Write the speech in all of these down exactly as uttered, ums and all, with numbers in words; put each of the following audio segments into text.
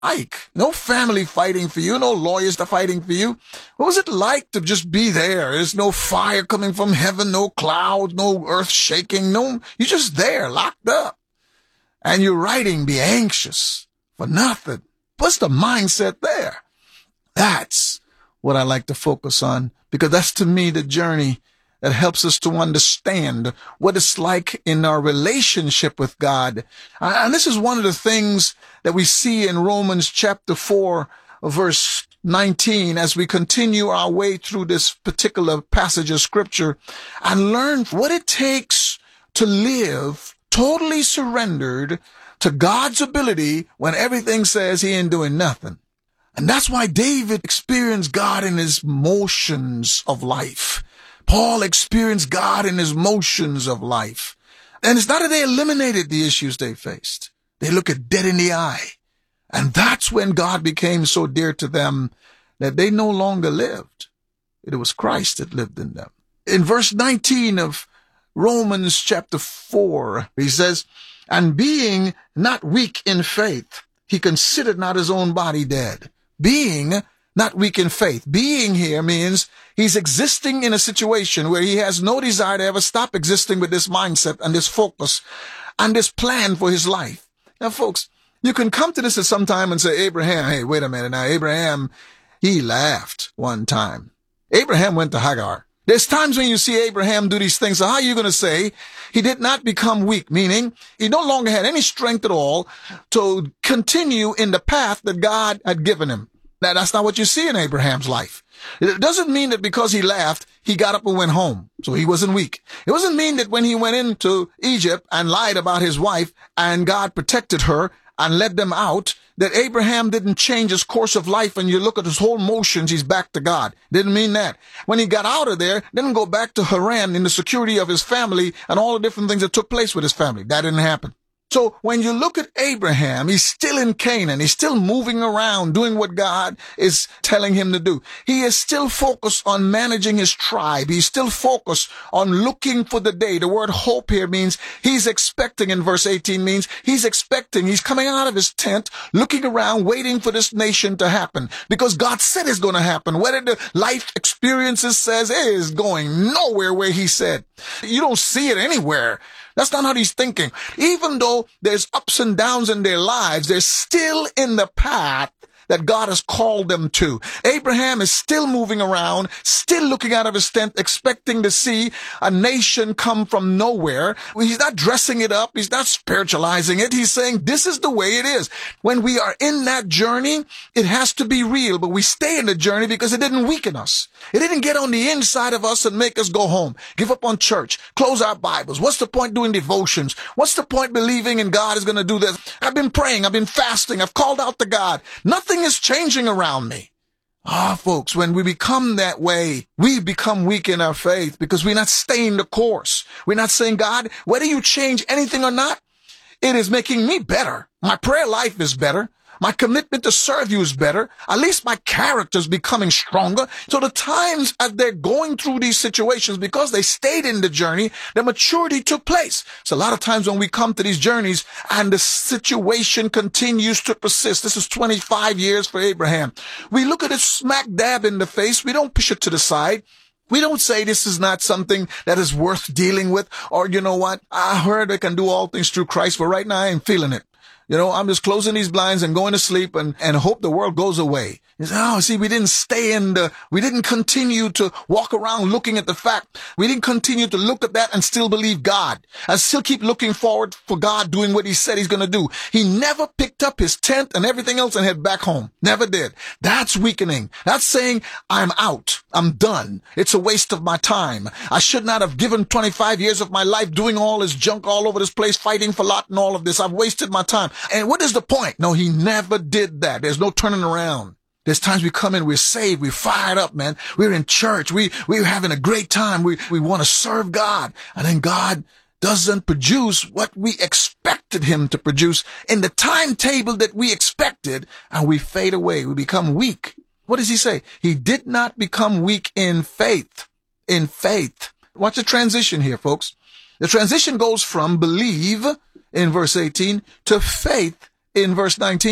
like? No family fighting for you, no lawyers fighting for you. What was it like to just be there? There's no fire coming from heaven, no clouds, no earth shaking, no, you're just there, locked up. And you're writing, be anxious for nothing. What's the mindset there? That's what I like to focus on, because that's to me the journey that helps us to understand what it's like in our relationship with God. And this is one of the things that we see in Romans chapter four, verse nineteen, as we continue our way through this particular passage of scripture and learn what it takes to live totally surrendered to God's ability when everything says he ain't doing nothing. And that's why David experienced God in his motions of life. Paul experienced God in his motions of life. And it's not that they eliminated the issues they faced. They look at dead in the eye. And that's when God became so dear to them that they no longer lived. It was Christ that lived in them. In verse nineteen of Romans chapter four, he says, and being not weak in faith, he considered not his own body dead. Being not weak in faith. Being here means he's existing in a situation where he has no desire to ever stop existing with this mindset and this focus and this plan for his life. Now, folks, you can come to this at some time and say, Abraham, hey, wait a minute now. Abraham, he laughed one time. Abraham went to Hagar. There's times when you see Abraham do these things. So how are you going to say he did not become weak? Meaning he no longer had any strength at all to continue in the path that God had given him. Now, that's not what you see in Abraham's life. It doesn't mean that because he laughed, he got up and went home. So he wasn't weak. It doesn't mean that when he went into Egypt and lied about his wife and God protected her and led them out, that Abraham didn't change his course of life, and you look at his whole motions, he's back to God. Didn't mean that. When he got out of there, didn't go back to Haran in the security of his family and all the different things that took place with his family. That didn't happen. So when you look at Abraham, he's still in Canaan. He's still moving around, doing what God is telling him to do. He is still focused on managing his tribe. He's still focused on looking for the day. The word hope here means he's expecting, in verse eighteen means he's expecting. He's coming out of his tent, looking around, waiting for this nation to happen, because God said it's going to happen. Whether the life experiences says it is going nowhere where he said. You don't see it anywhere. That's not how he's thinking. Even though there's ups and downs in their lives, they're still in the path that God has called them to. Abraham is still moving around, still looking out of his tent, expecting to see a nation come from nowhere. He's not dressing it up. He's not spiritualizing it. He's saying this is the way it is. When we are in that journey, it has to be real, but we stay in the journey because it didn't weaken us. It didn't get on the inside of us and make us go home, give up on church, close our Bibles. What's the point doing devotions? What's the point believing in God is going to do this? I've been praying. I've been fasting. I've called out to God. Nothing is changing around me. Ah, folks, when we become that way, we become weak in our faith because we're not staying the course. We're not saying, God, whether you change anything or not, it is making me better. My prayer life is better. My commitment to serve you is better. At least my character is becoming stronger. So the times as they're going through these situations, because they stayed in the journey, the maturity took place. So a lot of times when we come to these journeys and the situation continues to persist, this is twenty-five years for Abraham. We look at it smack dab in the face. We don't push it to the side. We don't say this is not something that is worth dealing with, or you know what, I heard I can do all things through Christ, but right now I ain't feeling it. You know, I'm just closing these blinds and going to sleep and, and hope the world goes away. You say, oh, see, we didn't stay in the, we didn't continue to walk around looking at the fact. We didn't continue to look at that and still believe God. And still keep looking forward for God doing what he said he's going to do. He never picked up his tent and everything else and head back home. Never did. That's weakening. That's saying, I'm out. I'm done. It's a waste of my time. I should not have given twenty-five years of my life doing all this junk all over this place, fighting for Lot and all of this. I've wasted my time. And what is the point? No, he never did that. There's no turning around. There's times we come in, we're saved, we're fired up, man. We're in church. We, we're having a great time. We, we want to serve God. And then God doesn't produce what we expected him to produce in the timetable that we expected, and we fade away. We become weak. What does he say? He did not become weak in faith. In faith. Watch the transition here, folks. The transition goes from believe in verse eighteen to faith in verse nineteen.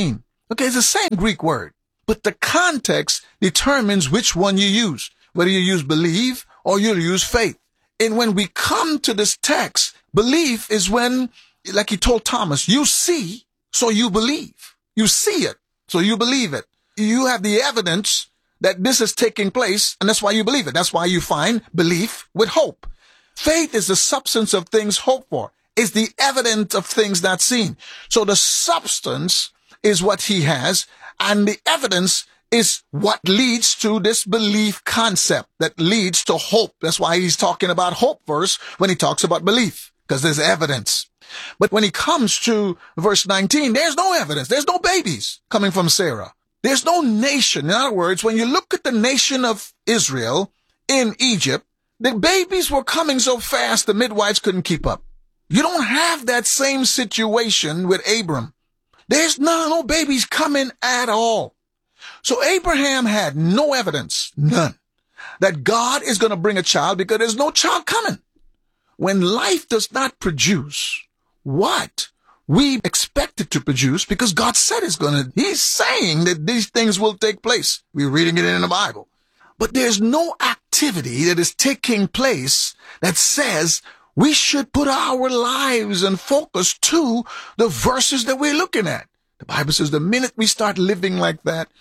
Okay, it's the same Greek word, but the context determines which one you use, whether you use believe or you use faith. And when we come to this text, belief is when, like he told Thomas, you see, so you believe. You see it, so you believe it. You have the evidence that this is taking place, and that's why you believe it. That's why you find belief with hope. Faith is the substance of things hoped for. It's the evidence of things not seen. So the substance is what he has, and the evidence is what leads to this belief concept that leads to hope. That's why he's talking about hope verse when he talks about belief, because there's evidence. But when he comes to verse nineteen, there's no evidence. There's no babies coming from Sarah. There's no nation. In other words, when you look at the nation of Israel in Egypt, the babies were coming so fast the midwives couldn't keep up. You don't have that same situation with Abram. There's no, no babies coming at all. So Abraham had no evidence, none, that God is going to bring a child because there's no child coming. When life does not produce what we expect it to produce, because God said it's going to, he's saying that these things will take place. We're reading it in the Bible. But there's no activity that is taking place that says we should put our lives and focus to the verses that we're looking at. The Bible says the minute we start living like that,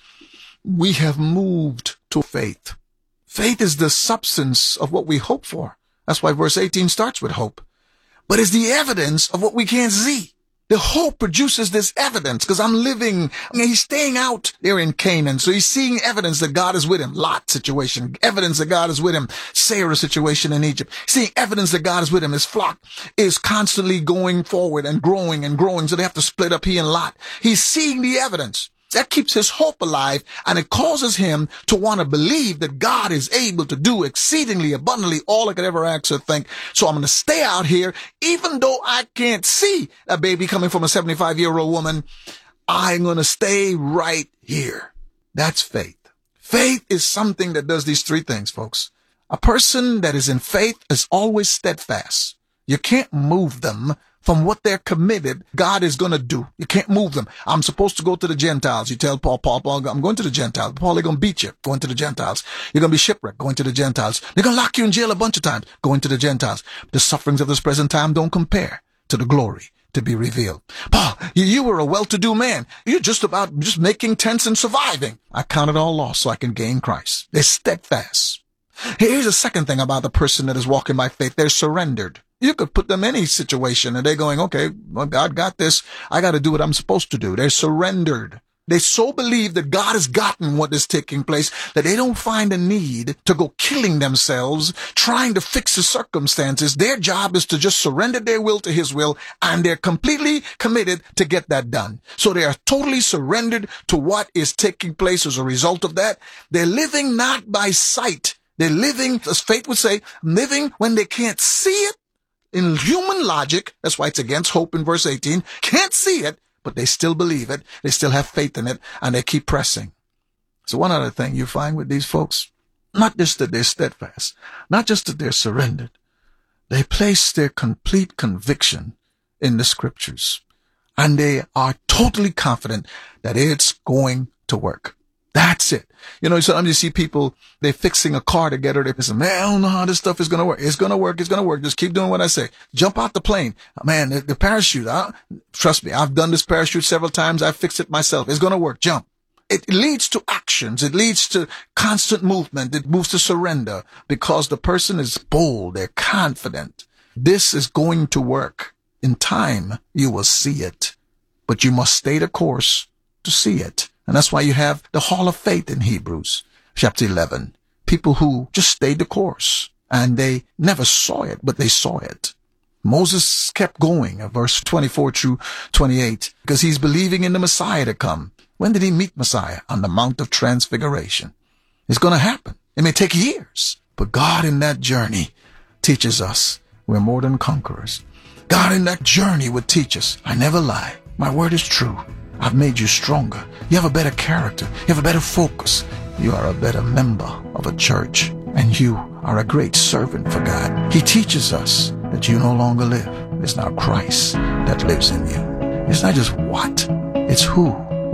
we have moved to faith. Faith is the substance of what we hope for. That's why verse eighteen starts with hope. But it's the evidence of what we can't see. The hope produces this evidence because I'm living, I mean, he's staying out there in Canaan. So he's seeing evidence that God is with him. Lot situation, evidence that God is with him. Sarah situation in Egypt, seeing evidence that God is with him. His flock is constantly going forward and growing and growing. So they have to split up, he and Lot. He's seeing the evidence. That keeps his hope alive, and it causes him to want to believe that God is able to do exceedingly abundantly all I could ever ask or think. So I'm going to stay out here, even though I can't see a baby coming from a seventy-five-year-old woman. I'm going to stay right here. That's faith. Faith is something that does these three things, folks. A person that is in faith is always steadfast. You can't move them from what they're committed, God is going to do. You can't move them. I'm supposed to go to the Gentiles. You tell Paul, Paul, Paul, I'm going to the Gentiles. Paul, they're going to beat you, going to the Gentiles. You're going to be shipwrecked, going to the Gentiles. They're going to lock you in jail a bunch of times, going to the Gentiles. The sufferings of this present time don't compare to the glory to be revealed. Paul, you, you were a well-to-do man. You're just about just making tents and surviving. I count it all lost so I can gain Christ. They're steadfast. Here's the second thing about the person that is walking by faith. They're surrendered. You could put them in any situation and they're going, okay, well, God got this. I got to do what I'm supposed to do. They're surrendered. They so believe that God has gotten what is taking place that they don't find a need to go killing themselves, trying to fix the circumstances. Their job is to just surrender their will to his will, and they're completely committed to get that done. So they are totally surrendered to what is taking place as a result of that. They're living not by sight. They're living, as faith would say, living when they can't see it. In human logic, that's why it's against hope in verse eighteen, can't see it, but they still believe it, they still have faith in it, and they keep pressing. So one other thing you find with these folks, not just that they're steadfast, not just that they're surrendered, they place their complete conviction in the scriptures, and they are totally confident that it's going to work. That's it. You know, sometimes you see people, they're fixing a car together. They say, man, I don't know how this stuff is going to work. It's going to work. It's going to work. Just keep doing what I say. Jump out the plane. Man, the, the parachute, I, trust me, I've done this parachute several times. I've fixed it myself. It's going to work. Jump. It leads to actions. It leads to constant movement. It moves to surrender because the person is bold. They're confident. This is going to work. In time, you will see it, but you must stay the course to see it. And that's why you have the Hall of Faith in Hebrews chapter eleven. People who just stayed the course and they never saw it, but they saw it. Moses kept going, verse twenty-four through twenty-eight, because he's believing in the Messiah to come. When did he meet Messiah? On the Mount of Transfiguration. It's going to happen. It may take years, but God in that journey teaches us we're more than conquerors. God in that journey would teach us, I never lie. My word is true. I've made you stronger. You have a better character. You have a better focus. You are a better member of a church. And you are a great servant for God. He teaches us that you no longer live. It's now Christ that lives in you. It's not just what, it's who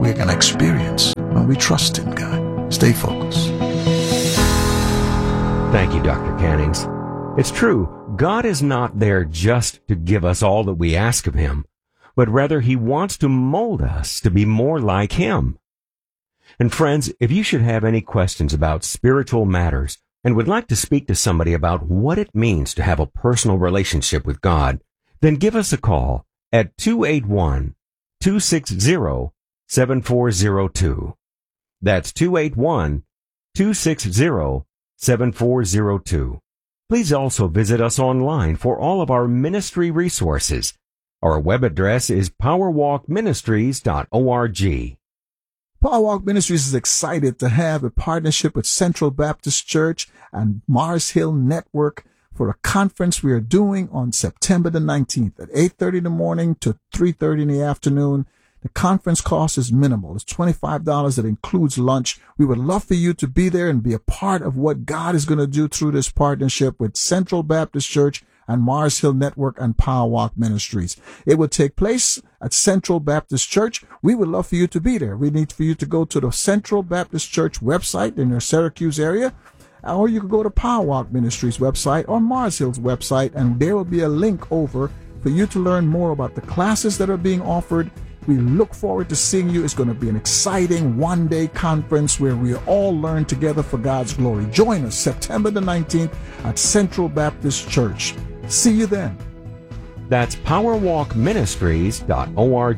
we're going to experience when we trust in God. Stay focused. Thank you, Doctor Cannings. It's true, God is not there just to give us all that we ask of Him, but rather He wants to mold us to be more like Him. And friends, if you should have any questions about spiritual matters and would like to speak to somebody about what it means to have a personal relationship with God, then give us a call at two eight one, two six zero, seven four zero two. That's two eight one, two six zero, seven four zero two. Please also visit us online for all of our ministry resources. Our web address is power walk ministries dot org. Powerwalk Ministries is excited to have a partnership with Central Baptist Church and Mars Hill Network for a conference we are doing on September the nineteenth at eight thirty in the morning to three thirty in the afternoon. The conference cost is minimal. It's twenty-five dollars. That includes lunch. We would love for you to be there and be a part of what God is going to do through this partnership with Central Baptist Church and Mars Hill Network and Powerwalk Ministries. It will take place at Central Baptist Church. We would love for you to be there. We need for you to go to the Central Baptist Church website in your Syracuse area, or you can go to Powerwalk Ministries website or Mars Hill's website, and there will be a link over for you to learn more about the classes that are being offered. We look forward to seeing you. It's going to be an exciting one-day conference where we all learn together for God's glory. Join us September the nineteenth at Central Baptist Church. See you then. That's power walk ministries dot org.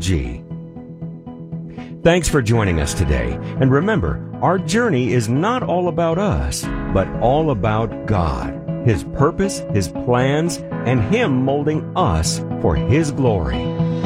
Thanks for joining us today. And remember, our journey is not all about us, but all about God, His purpose, His plans, and Him molding us for His glory.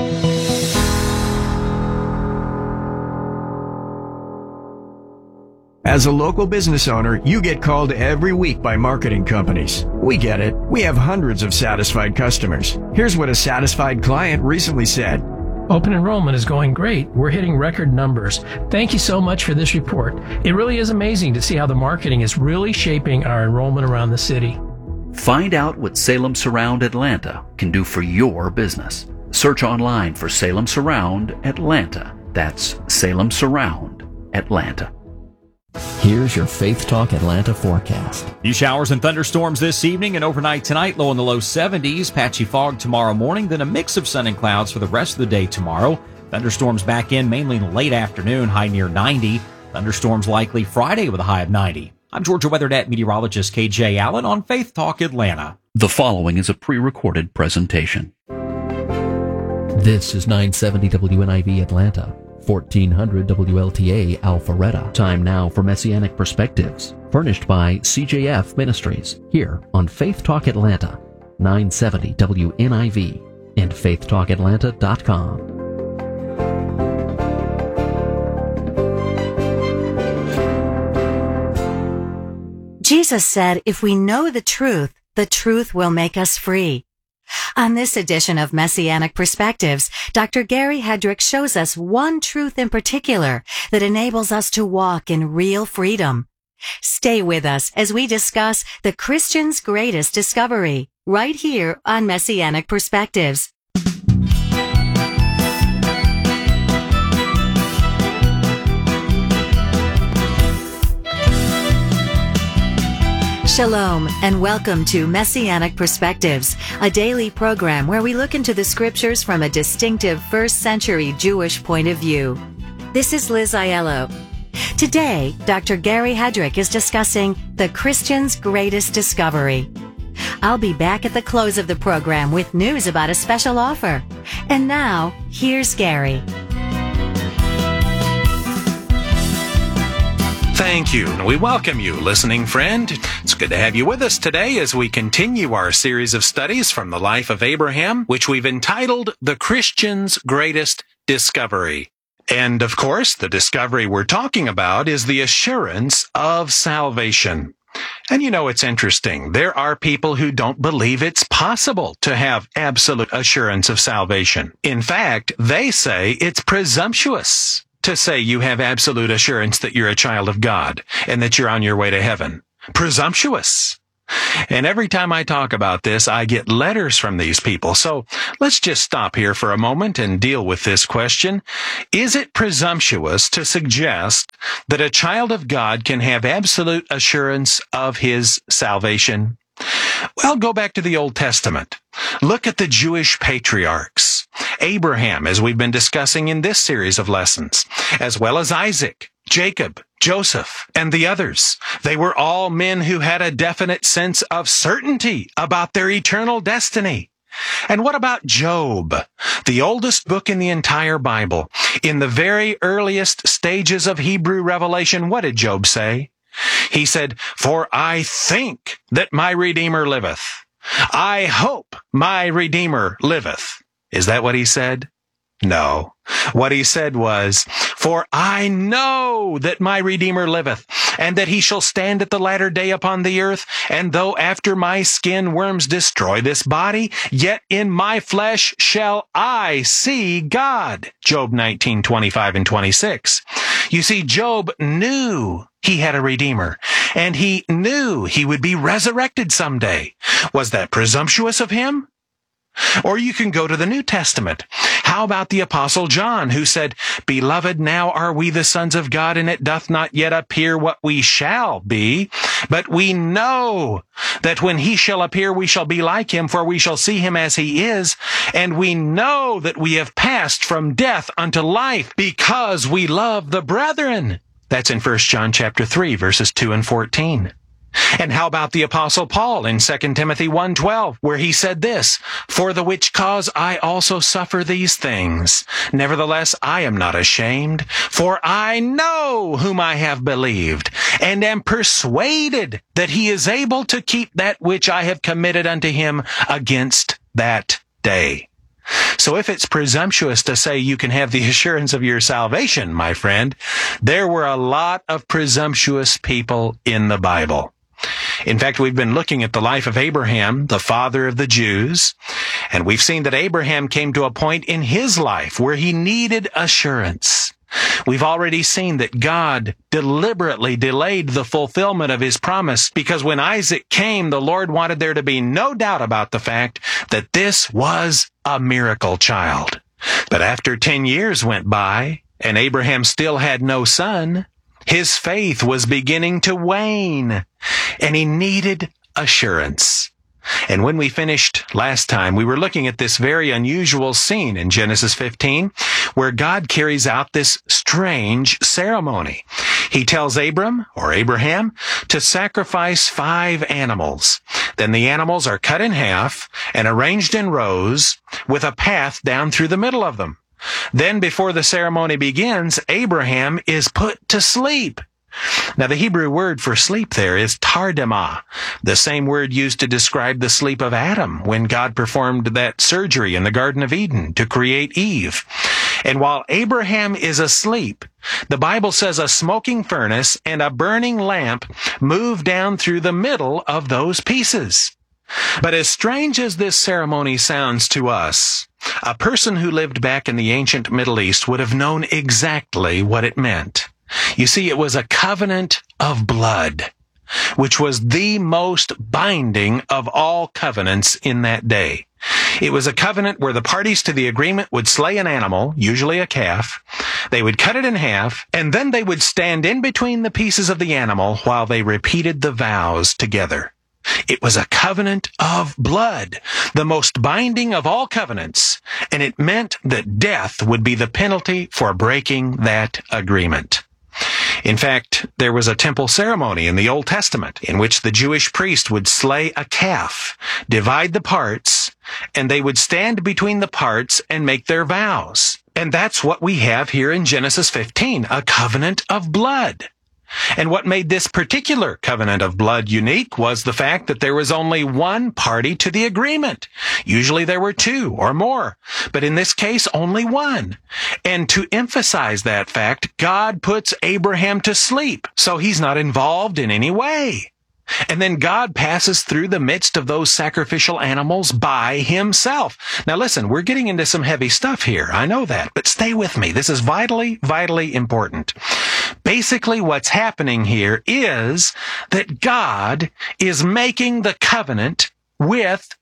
As a local business owner, you get called every week by marketing companies. We get it. We have hundreds of satisfied customers. Here's what a satisfied client recently said. Open enrollment is going great. We're hitting record numbers. Thank you so much for this report. It really is amazing to see how the marketing is really shaping our enrollment around the city. Find out what Salem Surround Atlanta can do for your business. Search online for Salem Surround Atlanta. That's Salem Surround Atlanta. Here's your Faith Talk Atlanta forecast. Few showers and thunderstorms this evening and overnight tonight, low in the low seventies. Patchy fog tomorrow morning, then a mix of sun and clouds for the rest of the day tomorrow. Thunderstorms back in mainly in the late afternoon, high near ninety. Thunderstorms likely Friday with a high of ninety. I'm Georgia WeatherNet meteorologist K J Allen on Faith Talk Atlanta. The following is a pre-recorded presentation. This is nine seventy W N I V Atlanta. fourteen hundred W L T A Alpharetta. Time now for Messianic Perspectives, furnished by C J F Ministries, here on Faith Talk Atlanta, nine seventy W N I V, and faith talk atlanta dot com. Jesus said, if we know the truth, the truth will make us free. On this edition of Messianic Perspectives, Doctor Gary Hedrick shows us one truth in particular that enables us to walk in real freedom. Stay with us as we discuss the Christian's greatest discovery, right here on Messianic Perspectives. Shalom, and welcome to Messianic Perspectives, a daily program where we look into the scriptures from a distinctive first century Jewish point of view. This is Liz Aiello. Today, Doctor Gary Hedrick is discussing the Christian's greatest discovery. I'll be back at the close of the program with news about a special offer. And now, here's Gary. Thank you, and we welcome you, listening friend. It's good to have you with us today as we continue our series of studies from the life of Abraham, which we've entitled The Christian's Greatest Discovery. And, of course, the discovery we're talking about is the assurance of salvation. And you know, it's interesting. There are people who don't believe it's possible to have absolute assurance of salvation. In fact, they say it's presumptuous to say you have absolute assurance that you're a child of God and that you're on your way to heaven. Presumptuous. And every time I talk about this, I get letters from these people. So let's just stop here for a moment and deal with this question. Is it presumptuous to suggest that a child of God can have absolute assurance of his salvation? Well, go back to the Old Testament. Look at the Jewish patriarchs. Abraham, as we've been discussing in this series of lessons, as well as Isaac, Jacob, Joseph, and the others. They were all men who had a definite sense of certainty about their eternal destiny. And what about Job, the oldest book in the entire Bible? In the very earliest stages of Hebrew revelation, what did Job say? He said, "For I think that my Redeemer liveth. I hope my Redeemer liveth." Is that what he said? No. What he said was, "For I know that my Redeemer liveth, and that he shall stand at the latter day upon the earth, and though after my skin worms destroy this body, yet in my flesh shall I see God." Job nineteen, twenty-five and twenty-six. You see, Job knew he had a Redeemer, and he knew he would be resurrected someday. Was that presumptuous of him? Or you can go to the New Testament. How about the Apostle John, who said, "Beloved, now are we the sons of God, and it doth not yet appear what we shall be. But we know that when he shall appear, we shall be like him, for we shall see him as he is. And we know that we have passed from death unto life, because we love the brethren." That's in First John chapter three, verses two and fourteen. And how about the Apostle Paul in Second Timothy one twelve, where he said this, "For the which cause I also suffer these things. Nevertheless, I am not ashamed, for I know whom I have believed, and am persuaded that he is able to keep that which I have committed unto him against that day." So if it's presumptuous to say you can have the assurance of your salvation, my friend, there were a lot of presumptuous people in the Bible. In fact, we've been looking at the life of Abraham, the father of the Jews, and we've seen that Abraham came to a point in his life where he needed assurance. We've already seen that God deliberately delayed the fulfillment of his promise because when Isaac came, the Lord wanted there to be no doubt about the fact that this was a miracle child. But after ten years went by and Abraham still had no son, his faith was beginning to wane and he needed assurance. And when we finished last time, we were looking at this very unusual scene in Genesis fifteen, where God carries out this strange ceremony. He tells Abram, or Abraham, to sacrifice five animals. Then the animals are cut in half and arranged in rows with a path down through the middle of them. Then before the ceremony begins, Abraham is put to sleep. Now, the Hebrew word for sleep there is tardema, the same word used to describe the sleep of Adam when God performed that surgery in the Garden of Eden to create Eve. And while Abraham is asleep, the Bible says a smoking furnace and a burning lamp move down through the middle of those pieces. But as strange as this ceremony sounds to us, a person who lived back in the ancient Middle East would have known exactly what it meant. You see, it was a covenant of blood, which was the most binding of all covenants in that day. It was a covenant where the parties to the agreement would slay an animal, usually a calf. They would cut it in half, and then they would stand in between the pieces of the animal while they repeated the vows together. It was a covenant of blood, the most binding of all covenants, and it meant that death would be the penalty for breaking that agreement. In fact, there was a temple ceremony in the Old Testament in which the Jewish priest would slay a calf, divide the parts, and they would stand between the parts and make their vows. And that's what we have here in Genesis fifteen, a covenant of blood. And what made this particular covenant of blood unique was the fact that there was only one party to the agreement. Usually there were two or more, but in this case, only one. And to emphasize that fact, God puts Abraham to sleep, so he's not involved in any way. And then God passes through the midst of those sacrificial animals by himself. Now listen, we're getting into some heavy stuff here. I know that, but stay with me. This is vitally, vitally important. Basically, what's happening here is that God is making the covenant with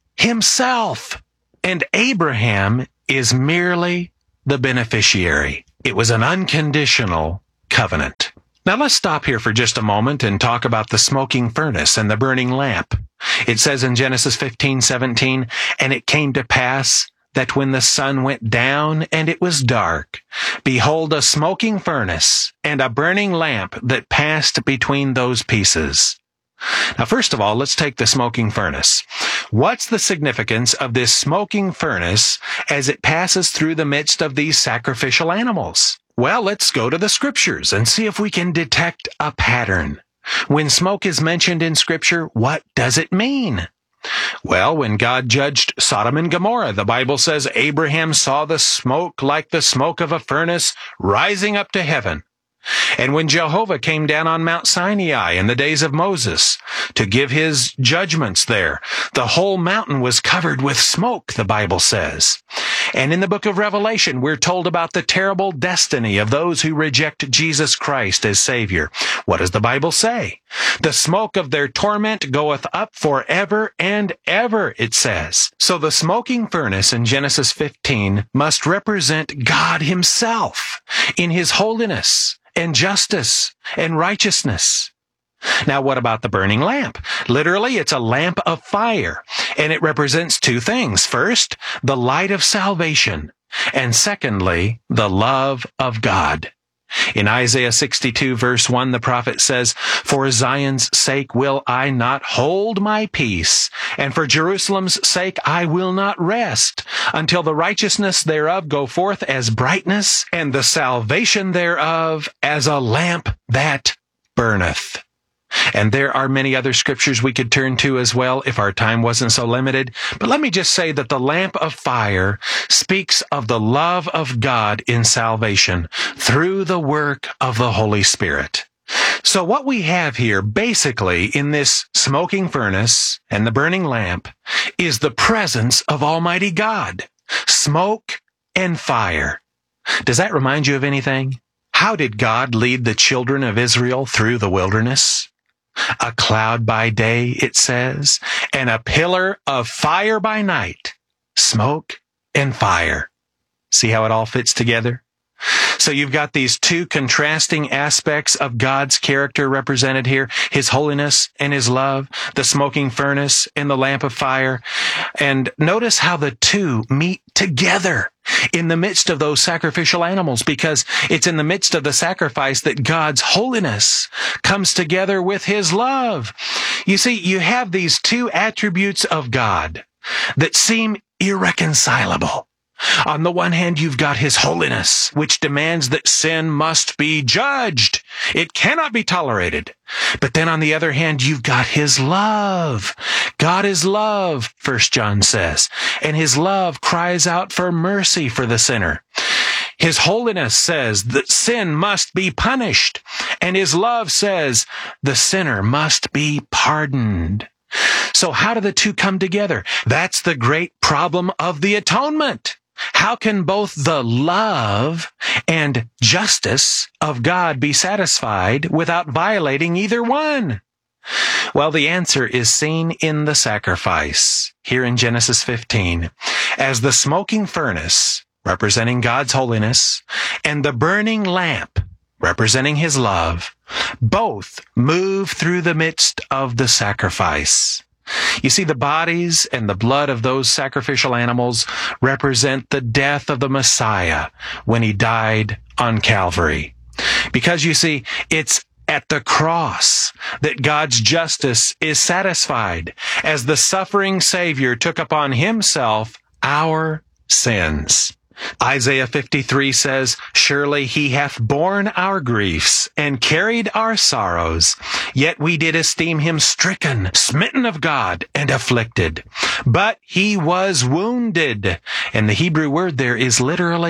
himself, and Abraham is merely the beneficiary. It was an unconditional covenant. Now let's stop here for just a moment and talk about the smoking furnace and the burning lamp. It says in Genesis fifteen seventeen, "And it came to pass that when the sun went down and it was dark, behold, a smoking furnace and a burning lamp that passed between those pieces." Now, first of all, let's take the smoking furnace. What's the significance of this smoking furnace as it passes through the midst of these sacrificial animals? Well, let's go to the scriptures and see if we can detect a pattern. When smoke is mentioned in scripture, what does it mean? Well, when God judged Sodom and Gomorrah, the Bible says Abraham saw the smoke like the smoke of a furnace rising up to heaven. And when Jehovah came down on Mount Sinai in the days of Moses to give his judgments there, the whole mountain was covered with smoke, the Bible says. And in the book of Revelation, we're told about the terrible destiny of those who reject Jesus Christ as Savior. What does the Bible say? The smoke of their torment goeth up forever and ever, it says. So the smoking furnace in Genesis fifteen must represent God himself in his holiness and justice and righteousness. Now, what about the burning lamp? Literally, it's a lamp of fire, and it represents two things. First, the light of salvation, and secondly, the love of God. In Isaiah sixty-two, verse one, the prophet says, "For Zion's sake will I not hold my peace, and for Jerusalem's sake I will not rest, until the righteousness thereof go forth as brightness, and the salvation thereof as a lamp that burneth." And there are many other scriptures we could turn to as well if our time wasn't so limited. But let me just say that the lamp of fire speaks of the love of God in salvation through the work of the Holy Spirit. So what we have here basically in this smoking furnace and the burning lamp is the presence of Almighty God, smoke and fire. Does that remind you of anything? How did God lead the children of Israel through the wilderness? A cloud by day, it says, and a pillar of fire by night. Smoke and fire. See how it all fits together? So you've got these two contrasting aspects of God's character represented here, his holiness and his love, the smoking furnace and the lamp of fire. And notice how the two meet together in the midst of those sacrificial animals, because it's in the midst of the sacrifice that God's holiness comes together with his love. You see, you have these two attributes of God that seem irreconcilable. On the one hand, you've got his holiness, which demands that sin must be judged. It cannot be tolerated. But then on the other hand, you've got his love. God is love, First John says, and his love cries out for mercy for the sinner. His holiness says that sin must be punished, and his love says the sinner must be pardoned. So how do the two come together? That's the great problem of the atonement. How can both the love and justice of God be satisfied without violating either one? Well, the answer is seen in the sacrifice here in Genesis fifteen, as the smoking furnace, representing God's holiness, and the burning lamp, representing his love, both move through the midst of the sacrifice. You see, the bodies and the blood of those sacrificial animals represent the death of the Messiah when he died on Calvary. Because you see, it's at the cross that God's justice is satisfied as the suffering Savior took upon himself our sins. Isaiah fifty-three says, "Surely he hath borne our griefs and carried our sorrows, yet we did esteem him stricken, smitten of God, and afflicted. But he was wounded." And the Hebrew word there is literally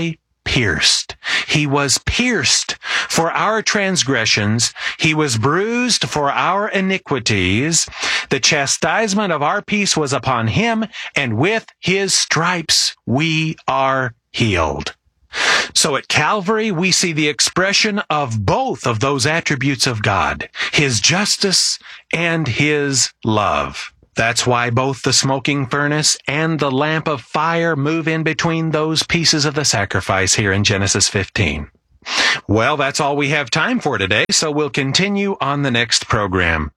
pierced. He was pierced for our transgressions. He was bruised for our iniquities. The chastisement of our peace was upon him, and with his stripes we are healed. So at Calvary, we see the expression of both of those attributes of God, his justice and his love. That's why both the smoking furnace and the lamp of fire move in between those pieces of the sacrifice here in Genesis fifteen. Well, that's all we have time for today, so we'll continue on the next program.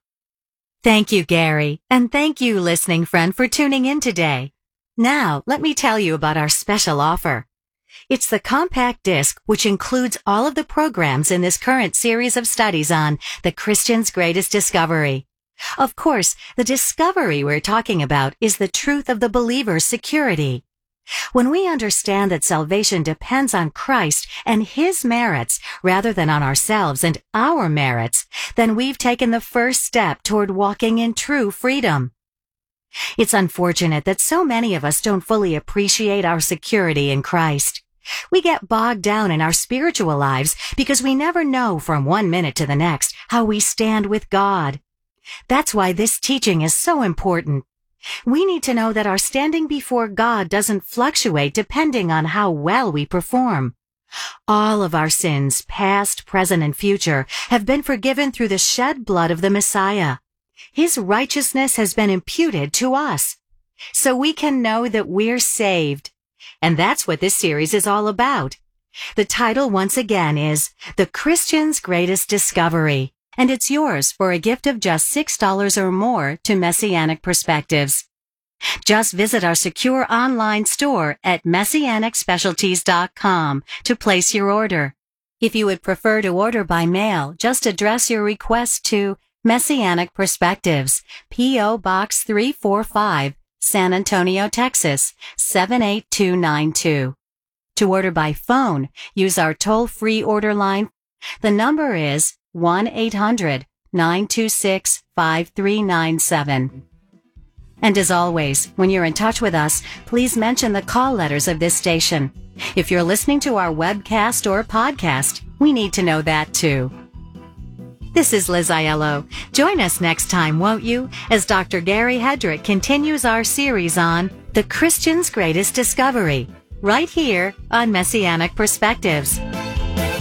Thank you, Gary, and thank you, listening friend, for tuning in today. Now, let me tell you about our special offer. It's the compact disc, which includes all of the programs in this current series of studies on the Christian's Greatest Discovery. Of course, the discovery we're talking about is the truth of the believer's security. When we understand that salvation depends on Christ and his merits rather than on ourselves and our merits, then we've taken the first step toward walking in true freedom. It's unfortunate that so many of us don't fully appreciate our security in Christ. We get bogged down in our spiritual lives because we never know from one minute to the next how we stand with God. That's why this teaching is so important. We need to know that our standing before God doesn't fluctuate depending on how well we perform. All of our sins, past, present, and future, have been forgiven through the shed blood of the Messiah. His righteousness has been imputed to us, so we can know that we're saved. And that's what this series is all about. The title, once again, is The Christian's Greatest Discovery, and it's yours for a gift of just six dollars or more to Messianic Perspectives. Just visit our secure online store at messianic specialties dot com to place your order. If you would prefer to order by mail, just address your request to Messianic Perspectives, P O Box three forty-five, San Antonio, Texas, seven eight two nine two. To order by phone, use our toll-free order line. The number is one eight hundred nine two six five three nine seven. And as always, when you're in touch with us, please mention the call letters of this station. If you're listening to our webcast or podcast, we need to know that too. This is Liz Aiello. Join us next time, won't you, as Doctor Gary Hedrick continues our series on The Christian's Greatest Discovery, right here on Messianic Perspectives.